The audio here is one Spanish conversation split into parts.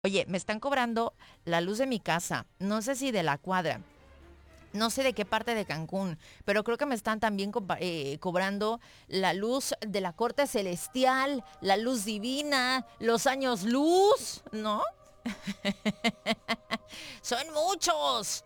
Oye, me están cobrando la luz de mi casa, no sé si de la cuadra, no sé de qué parte de Cancún, pero creo que me están también cobrando la luz de la corte celestial, la luz divina, los años luz, ¿no? Son muchos.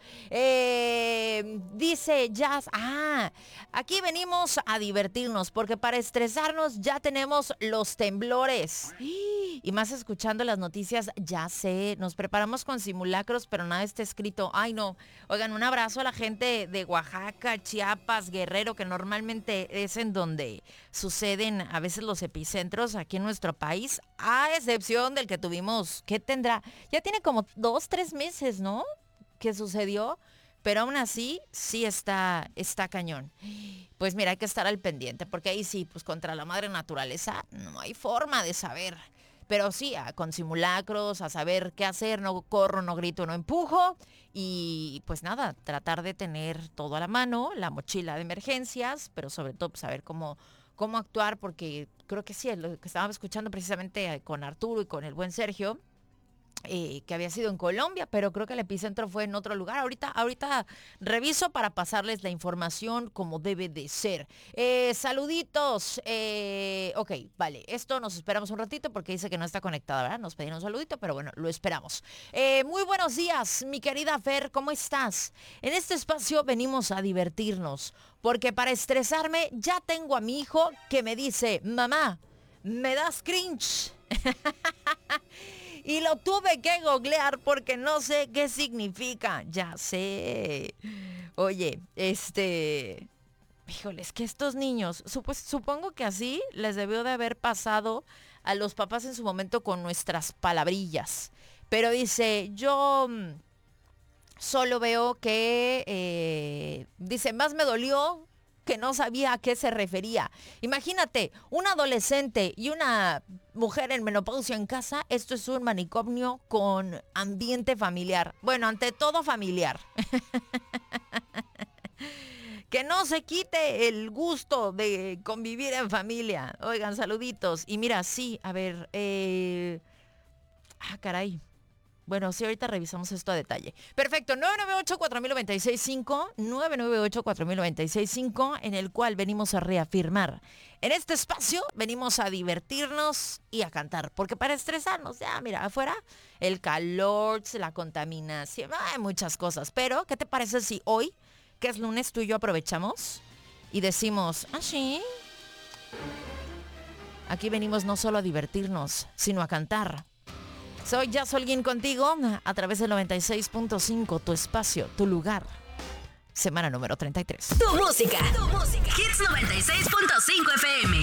Dice Jazz. Aquí venimos a divertirnos porque para estresarnos ya tenemos los temblores. Y más escuchando las noticias, ya sé, nos preparamos con simulacros, pero nada está escrito. Ay, no. Oigan, un abrazo a la gente de Oaxaca, Chiapas, Guerrero, que normalmente es en donde suceden a veces los epicentros aquí en nuestro país, a excepción del que tuvimos, ¿qué tendrá? Ya tiene como 2, 3 meses, ¿no? Que sucedió, pero aún así sí está cañón. Pues mira, hay que estar al pendiente, porque ahí sí, pues contra la madre naturaleza no hay forma de saber. Pero sí, con simulacros, a saber qué hacer, no corro, no grito, no empujo. Y pues nada, tratar de tener todo a la mano, la mochila de emergencias, pero sobre todo pues, saber cómo actuar, porque creo que sí, es lo que estábamos escuchando precisamente con Arturo y con el buen Sergio. Que había sido en Colombia, pero creo que el epicentro fue en otro lugar. Ahorita reviso para pasarles la información como debe de ser. Saluditos. Ok, vale. Esto nos esperamos un ratito porque dice que no está conectada, ¿verdad? Nos pedían un saludito, pero bueno, lo esperamos. Muy buenos días, mi querida Fer, ¿cómo estás? En este espacio venimos a divertirnos, porque para estresarme ya tengo a mi hijo que me dice, mamá, me das cringe. Y lo tuve que googlear porque no sé qué significa. Ya sé. Oye, híjole, es que estos niños, supongo que así les debió de haber pasado a los papás en su momento con nuestras palabrillas. Pero dice, yo solo veo que, dice, más me dolió que no sabía a qué se refería. Imagínate, un adolescente y una mujer en menopausia en casa, esto es un manicomio con ambiente familiar. Bueno, ante todo familiar. Que no se quite el gusto de convivir en familia. Oigan, saluditos. Y mira, sí, a ver, caray. Bueno, sí, ahorita revisamos esto a detalle. Perfecto, 998-4096.5, 998-4096.5, en el cual venimos a reafirmar. En este espacio venimos a divertirnos y a cantar, porque para estresarnos, ya mira, afuera, el calor, la contaminación, hay muchas cosas. Pero, ¿qué te parece si hoy, que es lunes, tú y yo aprovechamos y decimos, sí, aquí venimos no solo a divertirnos, sino a cantar? Soy Jazz Holguín contigo a través del 96.5, tu espacio, tu lugar. Semana número 33. Tu música. Hits 96.5 FM.